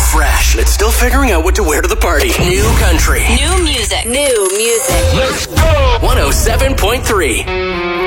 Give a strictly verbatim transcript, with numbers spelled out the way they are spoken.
Fresh. It's still figuring out what to wear to the party. New country. New music. New music. Let's go. one oh seven point three.